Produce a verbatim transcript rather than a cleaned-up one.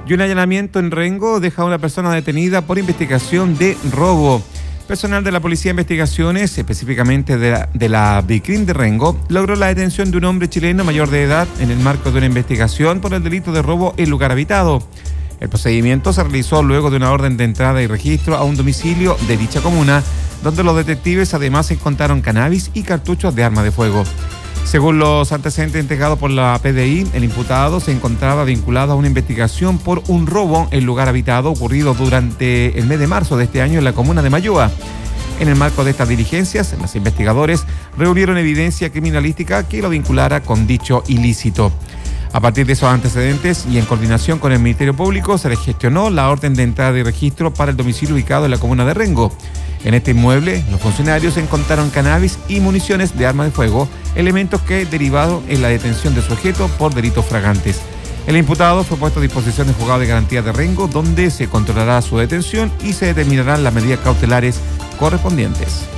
Y un allanamiento en Rengo deja a una persona detenida por investigación de robo. Personal de la Policía de Investigaciones, específicamente de la, de la BICRIM de Rengo, logró la detención de un hombre chileno mayor de edad en el marco de una investigación por el delito de robo en lugar habitado. El procedimiento se realizó luego de una orden de entrada y registro a un domicilio de dicha comuna, donde los detectives además encontraron cannabis y cartuchos de arma de fuego. Según los antecedentes entregados por la P D I, el imputado se encontraba vinculado a una investigación por un robo en lugar habitado ocurrido durante el mes de marzo de este año en la comuna de Mayoa. En el marco de estas diligencias, los investigadores reunieron evidencia criminalística que lo vinculara con dicho ilícito. A partir de esos antecedentes y en coordinación con el Ministerio Público, se le gestionó la orden de entrada y registro para el domicilio ubicado en la comuna de Rengo. En este inmueble, los funcionarios encontraron cannabis y municiones de arma de fuego, elementos que derivaron en la detención de su sujeto por delitos flagrantes. El imputado fue puesto a disposición del juzgado de garantía de Rengo, donde se controlará su detención y se determinarán las medidas cautelares correspondientes.